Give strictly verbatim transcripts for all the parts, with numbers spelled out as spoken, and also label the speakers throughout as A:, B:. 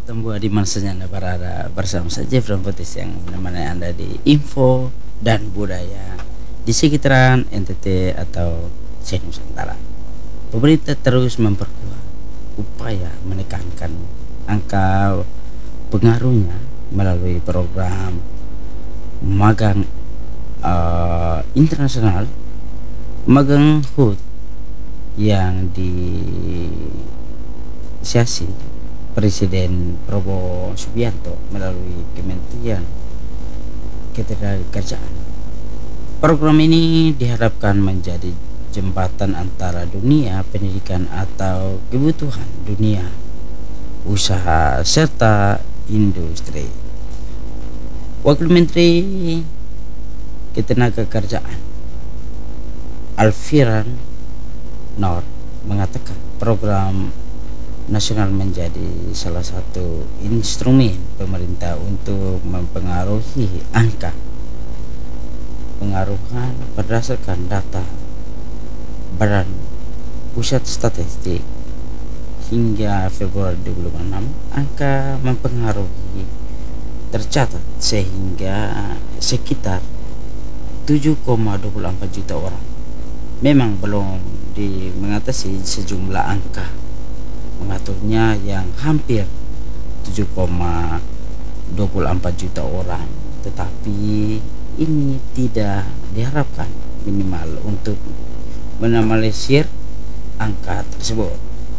A: Ketemu di mana saja Anda berada bersama saya Jeffrey Potis yang menemani Anda di info dan budaya di sekitaran N T T atau Nusantara. Pemerintah terus memperkuat upaya menekankan angka pengaruhnya melalui program magang uh, internasional, magang H U T yang diinisiasi Presiden Prabowo Subianto melalui Kementerian Ketenagakerjaan. Program ini diharapkan menjadi jembatan antara dunia pendidikan atau kebutuhan dunia usaha serta industri. Wakil Menteri Ketenagakerjaan Alfian Nur mengatakan program nasional menjadi salah satu instrumen pemerintah untuk mempengaruhi angka pengaruhan berdasarkan data Badan Pusat Statistik hingga Februari dua ribu enam. Angka mempengaruhi tercatat sehingga sekitar tujuh koma dua puluh empat juta orang. Memang belum di mengatasi sejumlah angka mengaturnya yang hampir tujuh koma dua puluh empat juta orang, tetapi ini tidak diharapkan minimal untuk menormalisir angka tersebut.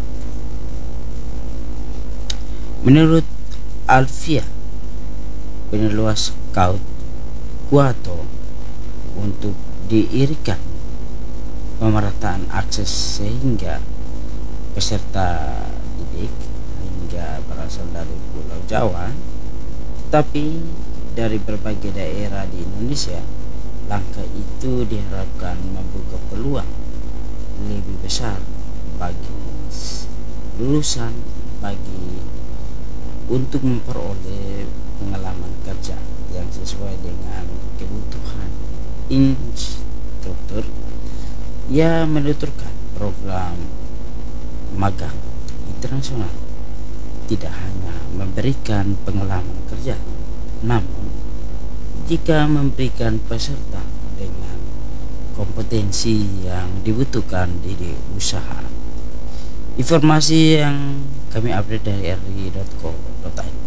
A: Menurut Alfia, peneluas Scout Kuato untuk diirikan pemerataan akses sehingga peserta didik hingga berasal dari Pulau Jawa, tetapi dari berbagai daerah di Indonesia. Langkah itu diharapkan membuka peluang lebih besar bagi lulusan bagi untuk memperoleh pengalaman kerja yang sesuai dengan kebutuhan instruktur. Ia menuturkan program magang internasional tidak hanya memberikan pengalaman kerja, namun jika memberikan peserta dengan kompetensi yang dibutuhkan di usaha. Informasi yang kami update dari r i dot co.